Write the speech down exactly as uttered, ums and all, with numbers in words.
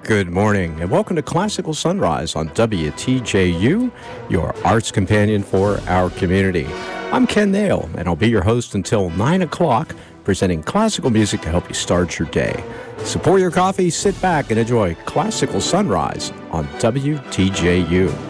Good morning, and welcome to Classical Sunrise on W T J U, your arts companion for our community. I'm Ken Nail, and I'll be your host until nine o'clock, presenting classical music to help you start your day. So pour your coffee, sit back, and enjoy Classical Sunrise on W T J U.